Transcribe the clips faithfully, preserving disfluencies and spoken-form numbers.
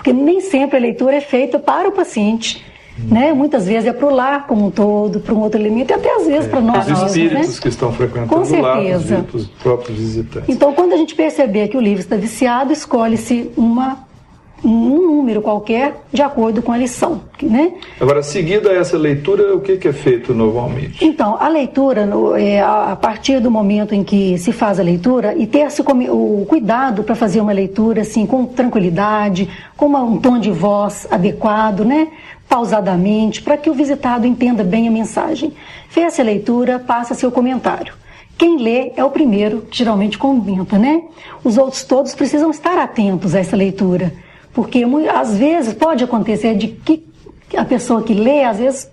porque nem sempre a leitura é feita para o paciente. Hum. Né? Muitas vezes é para o lar como um todo, para um outro elemento, e até às vezes é, para nós. Os espíritos, né? Que estão frequentando o lar, os, os próprios visitantes. Então, quando a gente perceber que o livro está viciado, escolhe-se uma... um número qualquer de acordo com a lição, né? Agora, seguida essa leitura, o que, que é feito normalmente? Então, a leitura, no, é, a partir do momento em que se faz a leitura, e ter o cuidado para fazer uma leitura assim, com tranquilidade, com uma, um tom de voz adequado, né? Pausadamente, para que o visitado entenda bem a mensagem. Fez a leitura, passa seu comentário. Quem lê é o primeiro que geralmente comenta, né? Os outros todos precisam estar atentos a essa leitura. Porque às vezes pode acontecer de que a pessoa que lê, às vezes,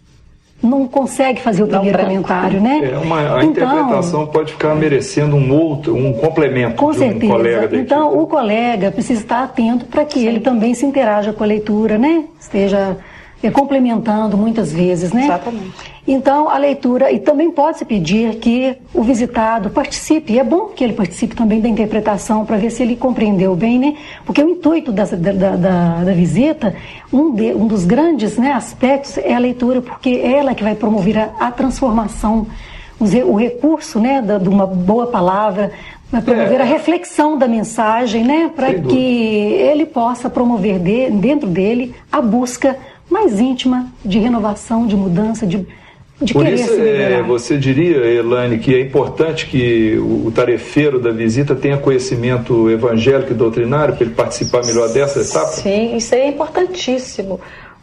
não consegue fazer o primeiro não, comentário, né? É uma, a então, interpretação pode ficar merecendo um outro, um complemento com de certeza. um colega da Então, equipe. o colega precisa estar atento para que Sim. ele também se interaja com a leitura, né? Esteja é, complementando muitas vezes, né? Exatamente. Então, a leitura, e também pode-se pedir que o visitado participe, e é bom que ele participe também da interpretação, para ver se ele compreendeu bem, né? Porque o intuito da, da, da, da visita, um, de, um dos grandes, né, aspectos é a leitura, porque é ela que vai promover a, a transformação, o recurso, né, da, de uma boa palavra, vai promover é. a reflexão da mensagem, né, para que ele possa promover de, dentro dele a busca mais íntima de renovação, de mudança, de De Por isso, é, você diria, Elaine, que é importante que o, o tarefeiro da visita tenha conhecimento evangélico e doutrinário para ele participar melhor dessa etapa? Sim, isso aí é importantíssimo,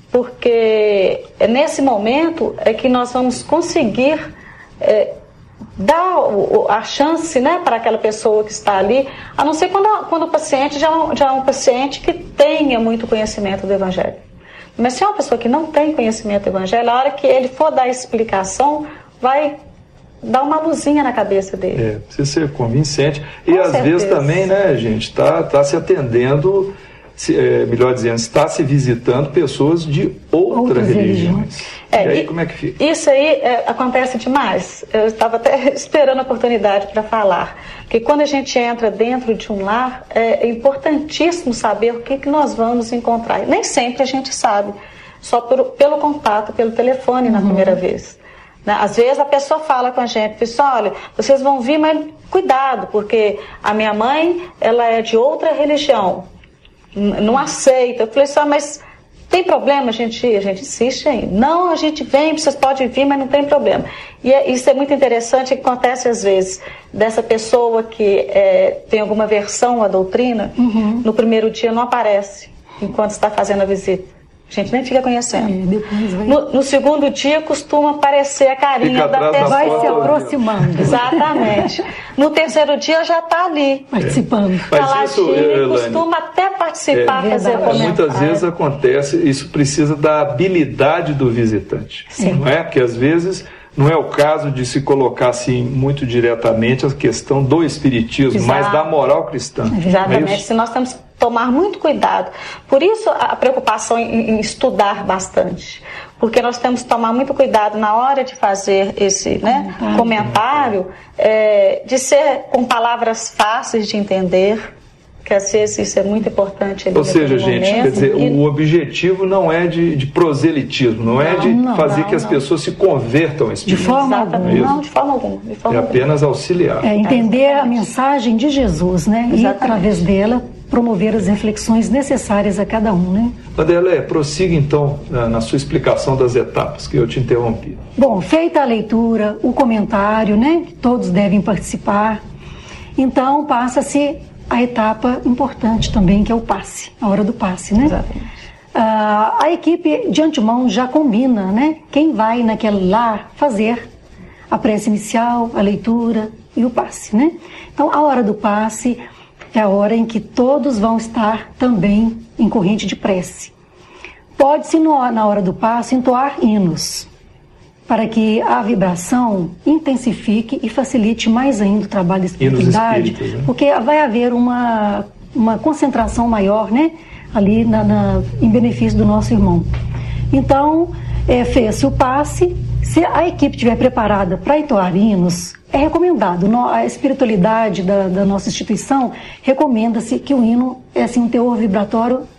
porque nesse momento é que nós vamos conseguir é, dar a chance, né, para aquela pessoa que está ali, a não ser quando, quando o paciente já, já é um paciente que tenha muito conhecimento do evangelho. Mas se é uma pessoa que não tem conhecimento do evangelho, a hora que ele for dar explicação, vai dar uma luzinha na cabeça dele. É, precisa ser convincente. E Com às certeza. vezes também, né, gente, está tá se atendendo, se, é, melhor dizendo, está se visitando pessoas de outras, outras religiões. religiões. É, e aí, e, como é que fica? Isso aí é, acontece demais. Eu estava até esperando a oportunidade para falar. Porque quando a gente entra dentro de um lar, é importantíssimo saber o que, que nós vamos encontrar. Nem sempre a gente sabe, só por, pelo contato, pelo telefone, uhum. na primeira vez. Né? Às vezes a pessoa fala com a gente, pessoal, olha, vocês vão vir, mas cuidado, porque a minha mãe, ela é de outra religião, não aceita. Eu falei só, mas tem problema a gente ir? A gente insiste ainda. Não, a gente vem, vocês podem vir, mas não tem problema. E é, isso é muito interessante, que acontece às vezes dessa pessoa que é, tem alguma versão à doutrina, uhum. no primeiro dia não aparece, enquanto está fazendo a visita. A gente nem fica conhecendo. É, depois vai... no, no segundo dia costuma aparecer a carinha da pessoa. Vai se aproximando. Exatamente. No terceiro dia já está ali. Participando. Mas isso, Elaine, costuma até participar, é, fazer comentário. Muitas vezes acontece, isso precisa da habilidade do visitante. Sim. Não é? Porque às vezes não é o caso de se colocar assim muito diretamente a questão do espiritismo, Exato. mas da moral cristã. Exatamente. É se nós temos que tomar muito cuidado. Por isso a preocupação em, em estudar bastante. Porque nós temos que tomar muito cuidado na hora de fazer esse né, comentário, comentário é, de ser com palavras fáceis de entender, que às vezes isso é muito importante. Ou seja, gente, quer dizer, e... o objetivo não é de, de proselitismo, não, não é de não, fazer não, que as não. pessoas se convertam a espírito. De forma alguma. Não, de forma alguma. De forma é apenas alguma. auxiliar. É entender é, a mensagem de Jesus, né? Exatamente. E através dela promover as reflexões necessárias a cada um, né? Vanderlei, prossiga então na sua explicação das etapas, que eu te interrompi. Bom, feita a leitura, o comentário, né? Que todos devem participar. Então passa-se a etapa importante também, que é o passe, a hora do passe, né? Exatamente. Ah, a equipe de antemão já combina, né? Quem vai naquele lar fazer a prece inicial, a leitura e o passe, né? Então, a hora do passe é a hora em que todos vão estar também em corrente de prece. Pode-se, na hora do passe, entoar hinos, para que a vibração intensifique e facilite mais ainda o trabalho da espiritualidade, né? Porque vai haver uma, uma concentração maior, né, ali na, na, em benefício do nosso irmão. Então, é, fez-se o passe. Se a equipe estiver preparada para entoar hinos, é recomendado. A espiritualidade da, da nossa instituição recomenda-se que o hino é assim, um teor vibratório